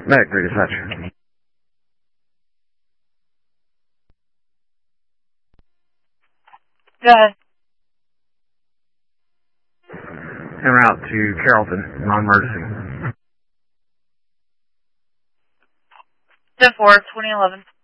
Medic 3 dispatch. Go ahead. En route to Carrollton, non-emergency. 10-4, 2011.